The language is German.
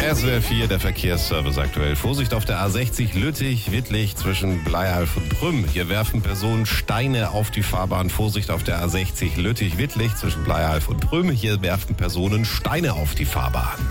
SWR 4, der Verkehrsservice aktuell. Vorsicht auf der A60 Lüttich-Wittlich zwischen Bleialf und Prüm. Hier werfen Personen Steine auf die Fahrbahn. Vorsicht auf der A60 Lüttich-Wittlich zwischen Bleialf und Prüm. Hier werfen Personen Steine auf die Fahrbahn.